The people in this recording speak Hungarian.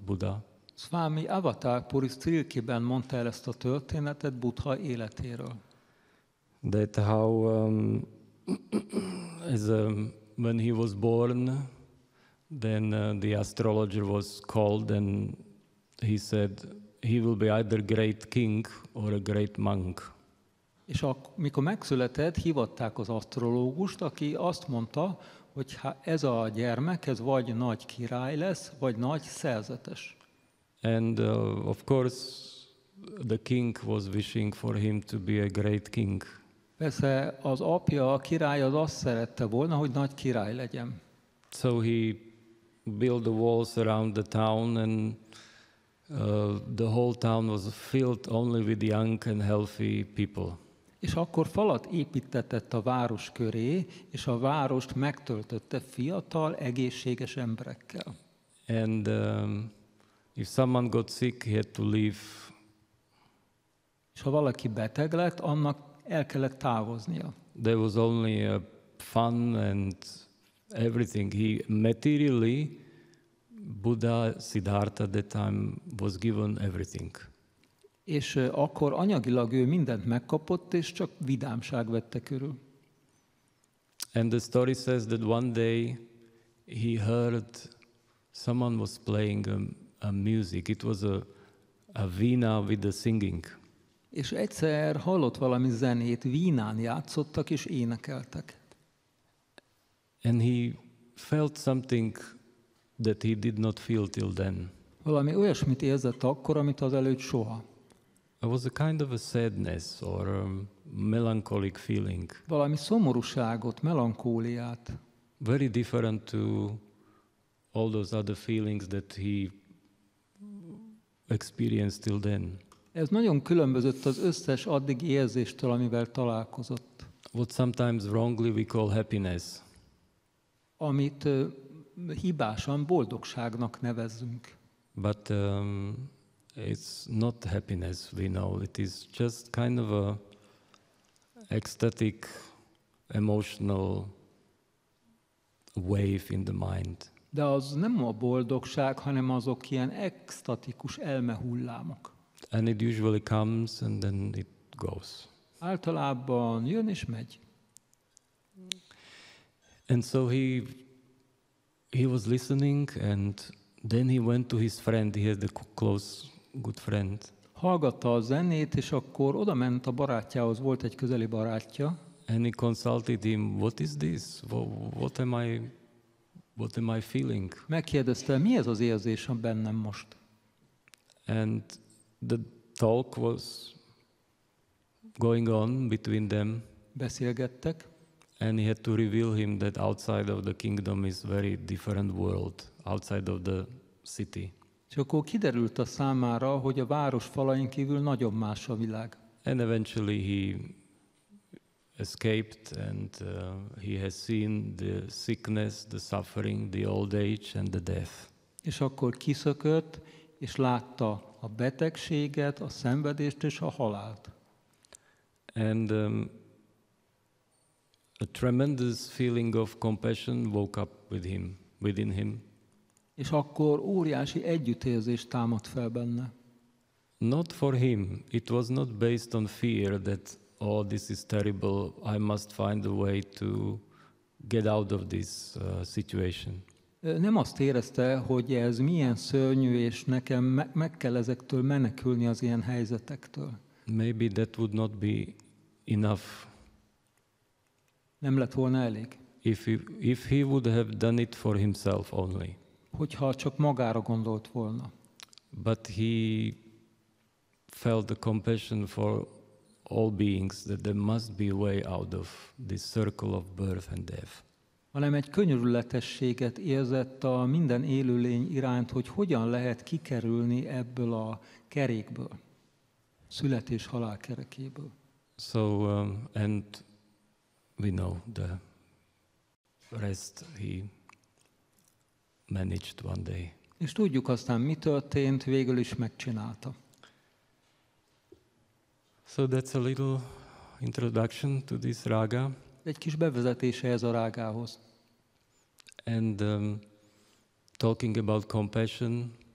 Buddha. Swami Avatarpuri Trilkiben mondta el ezt a történetet Buddha életéről. That how when he was born, then the astrologer was called and he said he will be either great king or a great monk. És mikor megszületett, hívatták az asztrológust, aki azt mondta, hogy ez a gyermek, ez vagy nagy király lesz, vagy nagy szerzetes. And of course, the king was wishing for him to be a great king. Persze az apja, a király az azt szerette volna, hogy nagy király legyen. So he built the walls around the town and the whole town was filled only with young and healthy people. És akkor falat építetett a város köré, és a várost megtöltötte fiatal, egészséges emberekkel. And if someone got sick, he had to leave. És ha valaki beteg lett, annak el kellett távoznia. There was only fun and everything. Materially, Buddha Siddhartha at that time was given everything. És akkor anyagilag ő mindent megkapott, és csak vidámság vette körül. And the story says that one day he heard someone was playing a music. It was a veena with the singing. És egyszer hallott valami zenét, vínán játszottak és énekeltek. And he felt something that he did not feel till then. Valami olyasmit érzett akkor, amit azelőtt soha. It was a kind of a sadness or a melancholic feeling. Valami szomorúságot, melankóliát. Very different to all those other feelings that he experienced till then. Ez nagyon különbözött az összes addigi érzéstől, amivel találkozott. What sometimes wrongly we call happiness. Amit hibásan boldogságnak nevezzünk. But it's not happiness, we know. It is just kind of a ecstatic, emotional wave in the mind. De az nem a boldogság, hanem azok ilyen extatikus elmehullámok. And it usually comes and then it goes. Általában jön és megy. And so he was listening, and then he went to his friend. He had a close, good friend. Hallgatta a zenét, és akkor oda ment a barátjához, volt egy közeli barátja. And he consulted him, what is this? What am I feeling? Megkérdezte, mi ez az érzés bennem most? And the talk was going on between them. Beszélgettek. And he had to reveal him that outside of the kingdom is very different world, outside of the city. És akkor kiderült a számára, hogy a város falain kívül nagyon más a világ. And eventually he escaped and he has seen the sickness, the suffering, the old age and the death. És akkor kiszökött, és látta a betegséget, a szenvedést és a halált. And a tremendous feeling of compassion woke up within him. És akkor óriási együttérzés támadt fel benne. Not for him. It was not based on fear that, oh, this is terrible, I must find a way to get out of this situation. Nem azt érezte, hogy ez milyen szörnyű, és nekem meg kell ezektől menekülni az ilyen helyzetektől. Maybe that would not be enough. Nem lett volna elég. If he would have done it for himself only. Hogyha csak magára gondolt volna. But he felt the compassion for all beings, that there must be a way out of this circle of birth and death. Hanem egy könyörületességet érzett a minden élőlény iránt, hogy hogyan lehet kikerülni ebből a kerékből, születés-halál kerekéből. So, and we know the rest he managed one day. És tudjuk aztán, mi történt, végül is megcsinálta. So that's a little introduction to this raga. Egy kis bevezetése ez a rágához. And talking about compassion,